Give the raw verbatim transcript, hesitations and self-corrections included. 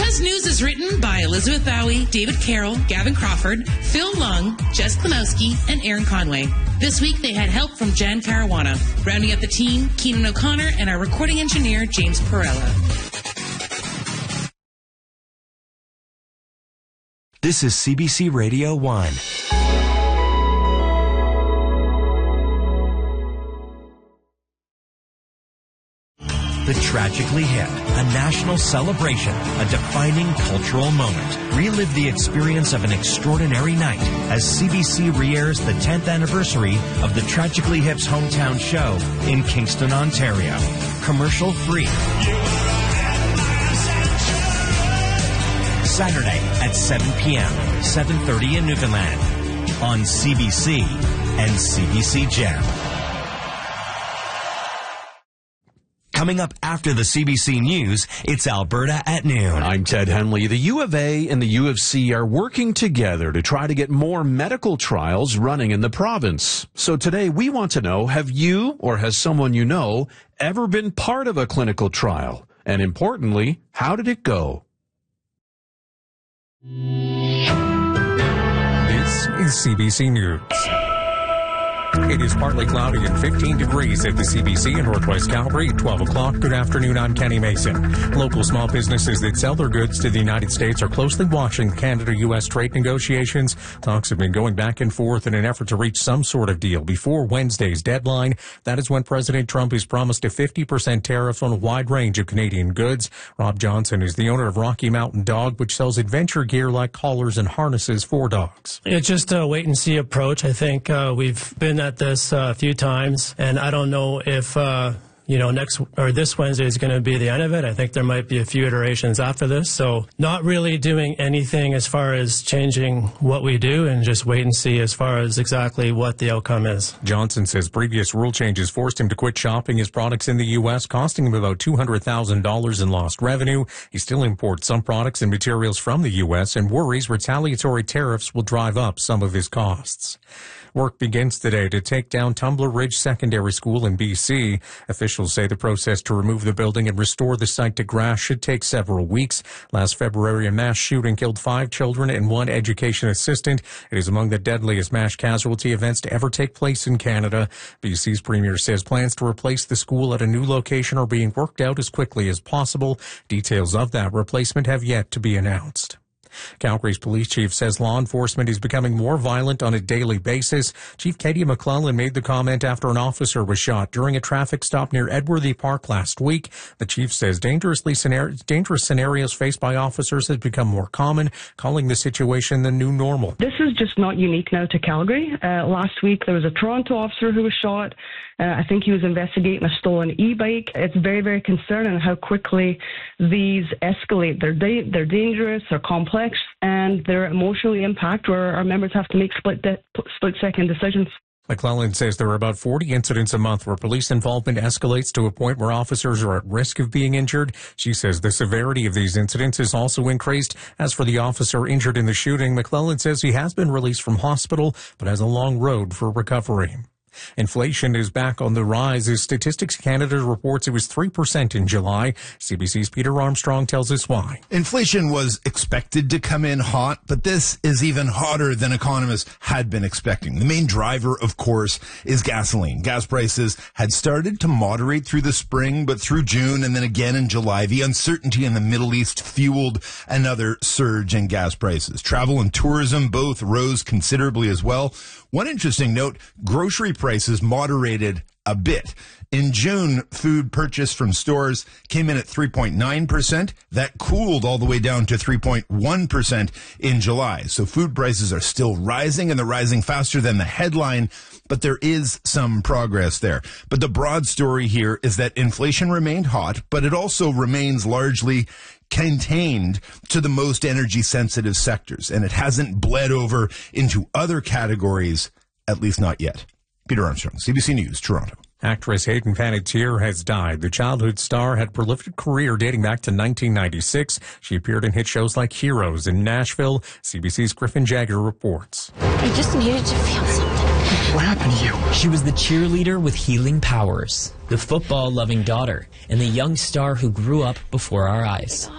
Buzz News is written by Elizabeth Bowie, David Carroll, Gavin Crawford, Phil Lung, Jess Klimowski, and Aaron Conway. This week they had help from Jan Caruana. Rounding up the team, Keenan O'Connor, and our recording engineer, James Perella. This is C B C Radio one. The Tragically Hip, a national celebration, a defining cultural moment. Relive the experience of an extraordinary night as C B C re-airs the tenth anniversary of the Tragically Hip's hometown show in Kingston, Ontario. Commercial free. Saturday at seven p.m., seven thirty in Newfoundland on C B C and C B C Gem. Coming up after the C B C News, it's Alberta at noon. I'm Ted Henley. The U of A and the U of C are working together to try to get more medical trials running in the province. So today we want to know, have you or has someone you know ever been part of a clinical trial? And importantly, how did it go? This is C B C News. It is partly cloudy and fifteen degrees at the C B C in Northwest Calgary at twelve o'clock. Good afternoon, I'm Kenny Mason. Local small businesses that sell their goods to the United States are closely watching Canada U S trade negotiations. Talks have been going back and forth in an effort to reach some sort of deal before Wednesday's deadline. That is when President Trump has promised a fifty percent tariff on a wide range of Canadian goods. Rob Johnson is the owner of Rocky Mountain Dog, which sells adventure gear like collars and harnesses for dogs. It's just a wait-and-see approach. I think uh, we've been at this uh, a few times, and I don't know if uh, you know next or this Wednesday is going to be the end of it. I think there might be a few iterations after this, so not really doing anything as far as changing what we do, and just wait and see as far as exactly what the outcome is. Johnson says previous rule changes forced him to quit shopping his products in the U S, costing him about two hundred thousand dollars in lost revenue. He still imports some products and materials from the U S and worries retaliatory tariffs will drive up some of his costs. Work begins today to take down Tumbler Ridge Secondary School in B C. Officials say the process to remove the building and restore the site to grass should take several weeks. Last February, a mass shooting killed five children and one education assistant. It is among the deadliest mass casualty events to ever take place in Canada. B C's premier says plans to replace the school at a new location are being worked out as quickly as possible. Details of that replacement have yet to be announced. Calgary's police chief says law enforcement is becoming more violent on a daily basis. Chief Katie McClellan made the comment after an officer was shot during a traffic stop near Edworthy Park last week. The chief says dangerously scenar- dangerous scenarios faced by officers has become more common, calling the situation the new normal. This is just not unique now to Calgary. Uh, last week there was a Toronto officer who was shot. Uh, I think he was investigating a stolen e-bike. It's very, very concerning how quickly these escalate. They're da- they're dangerous, they're complex, and they're emotionally impact where our members have to make split de- split-second decisions. McClellan says there are about forty incidents a month where police involvement escalates to a point where officers are at risk of being injured. She says the severity of these incidents has also increased. As for the officer injured in the shooting, McClellan says he has been released from hospital but has a long road for recovery. Inflation is back on the rise as Statistics Canada reports it was three percent in July. C B C's Peter Armstrong tells us why. Inflation was expected to come in hot, but this is even hotter than economists had been expecting. The main driver, of course, is gasoline. Gas prices had started to moderate through the spring, but through June and then again in July, the uncertainty in the Middle East fueled another surge in gas prices. Travel and tourism both rose considerably as well. One interesting note, grocery prices moderated a bit. In June, food purchased from stores came in at three point nine percent. That cooled all the way down to three point one percent in July. So food prices are still rising, and they're rising faster than the headline, but there is some progress there. But the broad story here is that inflation remained hot, but it also remains largely contained to the most energy-sensitive sectors, and it hasn't bled over into other categories, at least not yet. Peter Armstrong, C B C News, Toronto. Actress Hayden Panettiere has died. The childhood star had a prolific career dating back to nineteen ninety-six. She appeared in hit shows like Heroes in Nashville. C B C's Griffin Jagger reports. I just needed to feel something. What happened to you? She was the cheerleader with healing powers, the football-loving daughter, and the young star who grew up before our eyes.